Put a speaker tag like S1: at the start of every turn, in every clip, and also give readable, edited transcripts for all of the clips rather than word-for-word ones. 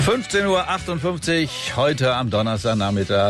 S1: 15:58 Uhr, heute am Donnerstagnachmittag.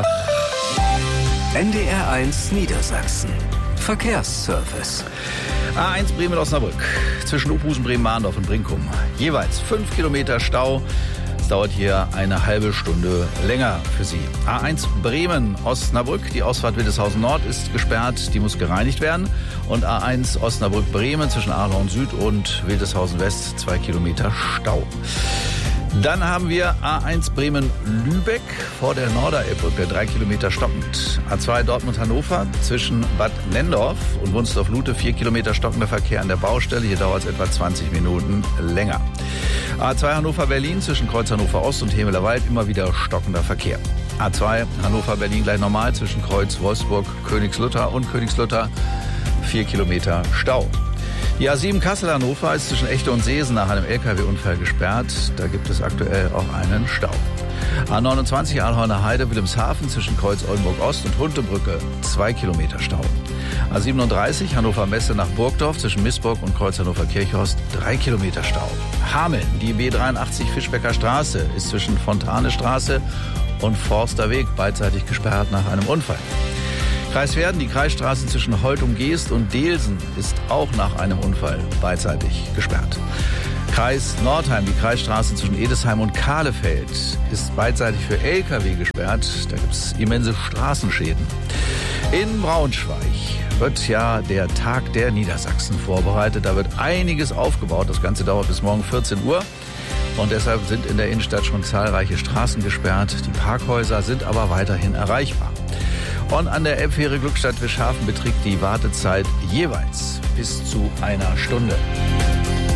S2: NDR1 Niedersachsen. Verkehrsservice.
S1: A1 Bremen-Osnabrück, zwischen Uphusen, Bremen-Mahndorf und Brinkum. Jeweils 5 Kilometer Stau. Es dauert hier eine halbe Stunde länger für Sie. A1 Bremen-Osnabrück, die Ausfahrt Wildeshausen Nord ist gesperrt, die muss gereinigt werden. Und A1 Osnabrück-Bremen zwischen Ahorn Süd und Wildeshausen West, 2 Kilometer Stau. Dann haben wir A1 Bremen-Lübeck vor der Norderelbbrücke, 3 Kilometer stockend. A2 Dortmund-Hannover zwischen Bad Nendorf und Wunsdorf-Lute, 4 Kilometer stockender Verkehr an der Baustelle. Hier dauert es etwa 20 Minuten länger. A2 Hannover-Berlin zwischen Kreuz Hannover-Ost und Hemelerwald, immer wieder stockender Verkehr. A2 Hannover-Berlin gleich normal zwischen Kreuz Wolfsburg, Königslutter und Königslutter, 4 Kilometer Stau. Die A7 Kassel-Hannover ist zwischen Echte und Seesen nach einem LKW-Unfall gesperrt. Da gibt es aktuell auch einen Stau. A29 Aalhorner Heide, Wilhelmshaven zwischen Kreuz Oldenburg-Ost und Huntebrücke, 2 Kilometer Stau. A37 Hannover-Messe nach Burgdorf zwischen Missburg und Kreuz Hannover-Kirchhorst, 3 Kilometer Stau. Hameln, die B83 Fischbecker Straße ist zwischen Fontane-Straße und Forsterweg beidseitig gesperrt nach einem Unfall. Kreisverden, die Kreisstraße zwischen Holt-um-Geest und Deelsen ist auch nach einem Unfall beidseitig gesperrt. Kreis Nordheim, die Kreisstraße zwischen Edesheim und Kahlefeld ist beidseitig für Lkw gesperrt. Da gibt es immense Straßenschäden. In Braunschweig wird ja der Tag der Niedersachsen vorbereitet. Da wird einiges aufgebaut. Das Ganze dauert bis morgen 14 Uhr. Und deshalb sind in der Innenstadt schon zahlreiche Straßen gesperrt. Die Parkhäuser sind aber weiterhin erreichbar. Und an der Elbfähre Glückstadt-Wischhafen beträgt die Wartezeit jeweils bis zu einer Stunde.